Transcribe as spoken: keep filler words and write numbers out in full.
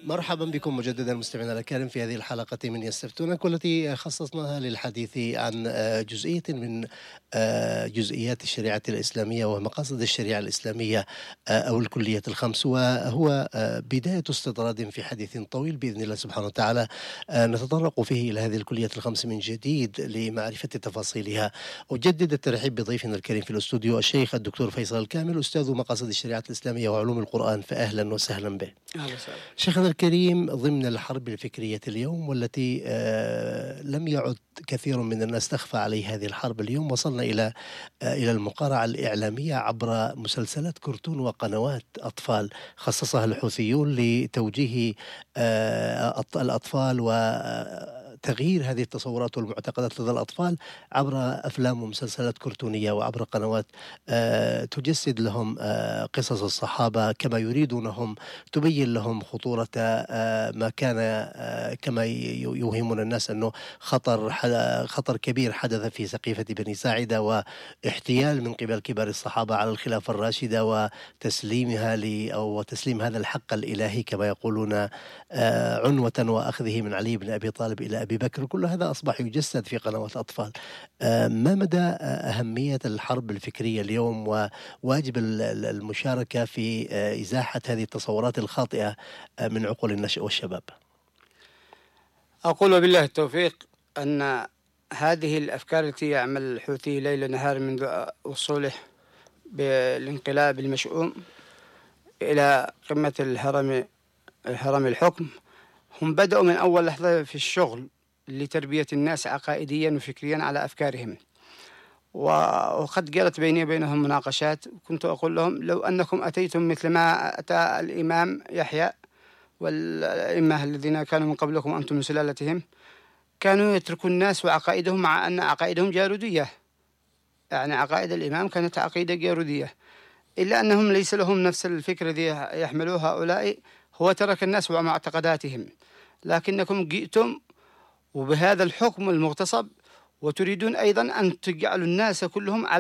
مرحبا بكم مجددا مستمعينا الكرام في هذه الحلقة من يستفتونك، والتي خصصناها للحديث عن آه، جزئية من آه، جزئيات الشريعة الإسلامية ومقاصد الشريعة الإسلامية آه، أو الكلية الخمس، وهو آه، بداية استطراد في حديث طويل بإذن الله سبحانه وتعالى آه، نتطرق فيه إلى هذه الكلية الخمس من جديد لمعرفة تفاصيلها. أجدد الترحيب بضيفنا الكريم في الاستوديو الشيخ الدكتور فيصل الكامل، أستاذ مقاصد الشريعة الإسلامية وعلوم القرآن، فأهلا وسهلا به. أهلا وسهلا. شيخنا الكريم، ضمن الحرب الفكرية اليوم والتي آه، لم يعد كثير من الناس تخفى عليه هذه الحرب اليوم، وصلنا إلى آه، إلى المقارعة الإعلامية عبر مسلسلات كرتون وقنوات أطفال خصصها الحوثيون لتوجيه آه، الأط- الأطفال و تغيير هذه التصورات والمعتقدات لدى الأطفال عبر أفلام ومسلسلات كرتونية وعبر قنوات آه، تجسد لهم آه، قصص الصحابة كما يريدونهم، تبين لهم خطورة آه، ما كان آه، كما ي- يوهمون الناس أنه خطر ح- خطر كبير حدث في سقيفة بني ساعدة، واحتيال من قبل كبار الصحابة على الخلافة الراشدة وتسليمها ل أو تسليم هذا الحق الإلهي كما يقولون آه، عنوة، وأخذه من علي بن أبي طالب إلى أبي بكر. كل هذا أصبح يجسد في قنوات أطفال. آه، ما مدى آه، أهمية الحرب الفكرية اليوم وواجب ال- ال- المشاركة في آه، إزاحة هذه التصورات الخاطئة آه، من عقول النشء والشباب؟ أقول وبالله التوفيق أن هذه الأفكار التي يعمل الحوثي ليل نهار منذ وصوله بالانقلاب المشؤوم إلى قمة الهرم هرم الحكم، هم بدأوا من أول لحظة في الشغل لتربية الناس عقائديا وفكريا على أفكارهم. وقد جرت بيني وبينهم مناقشات، كنت أقول لهم لو أنكم أتيتم مثل ما أتى الإمام يحيى والأئمة الذين كانوا من قبلكم أنتم من سلالتهم، كانوا يتركوا الناس وعقائدهم، مع أن عقائدهم جارودية، يعني عقائد الإمام كانت عقيدة جارودية، إلا أنهم ليس لهم نفس الفكر الذي يحملوه هؤلاء. هو ترك الناس ومعتقداتهم، لكنكم جئتم وبهذا الحكم المغتصب وتريدون أيضا أن تجعلوا الناس كلهم على